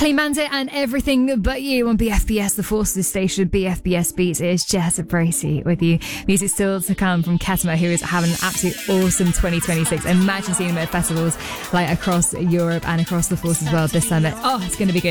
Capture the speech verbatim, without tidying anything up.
Clean Bandit and Everything But You on B F B S, the Forces station, B F B S Beats. It is Jess Bracey with you. Music still to come from Ketama, who is having an absolutely awesome twenty twenty-six. Imagine seeing them at festivals like across Europe and across the Forces world this summer. Oh, it's going to be good.